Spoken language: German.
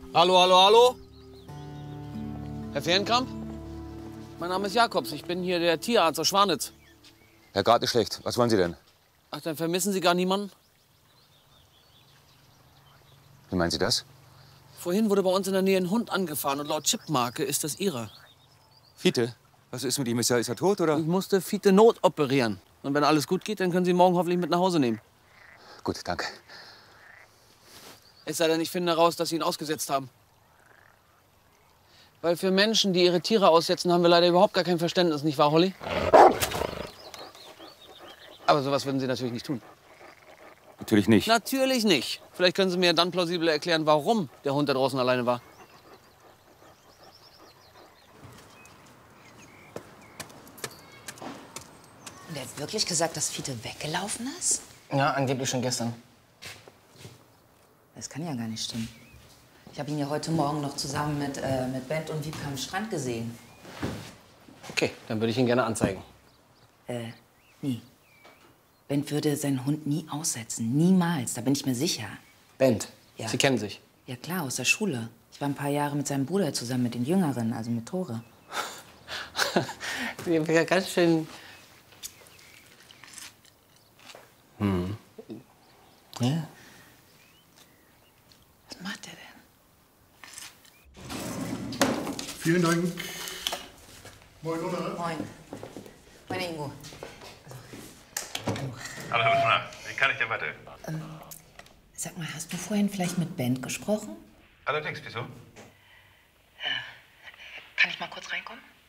Hallo, hallo, hallo? Herr Fehrenkamp? Mein Name ist Jakobs. Ich bin hier der Tierarzt aus Schwanitz. Herr Grad ist schlecht. Was wollen Sie denn? Ach, dann vermissen Sie gar niemanden? Wie meinen Sie das? Vorhin wurde bei uns in der Nähe ein Hund angefahren und laut Chipmarke ist das Ihrer. Fiete? Was ist mit ihm? Ist er tot, oder? Ich musste Fiete notoperieren. Und wenn alles gut geht, dann können Sie ihn morgen hoffentlich mit nach Hause nehmen. Gut, danke. Es sei denn, ich finde heraus, dass Sie ihn ausgesetzt haben. Weil für Menschen, die ihre Tiere aussetzen, haben wir leider überhaupt gar kein Verständnis, nicht wahr, Holly? Aber sowas würden Sie natürlich nicht tun. Natürlich nicht. Natürlich nicht. Vielleicht können Sie mir dann plausibel erklären, warum der Hund da draußen alleine war. Und er hat wirklich gesagt, dass Fiete weggelaufen ist? Ja, angeblich schon gestern. Das kann ja gar nicht stimmen. Ich habe ihn ja heute Morgen noch zusammen mit Bent und Wiebke am Strand gesehen. Okay, dann würde ich ihn gerne anzeigen. Nie. Bent würde seinen Hund nie aussetzen. Niemals, da bin ich mir sicher. Bent, Ja. Sie kennen sich. Ja klar, aus der Schule. Ich war ein paar Jahre mit seinem Bruder zusammen, mit den Jüngeren, also mit Tore. Sie sind ja ganz schön... Ja. Was macht er denn? Vielen Dank. Moin, oder? Moin. Moin, Ingo. Hallo, Herr Wittmer. Wie kann ich dir weiter? Sag mal, hast du vorhin vielleicht mit Bent gesprochen? Allerdings, wieso? Kann ich mal kurz reinkommen?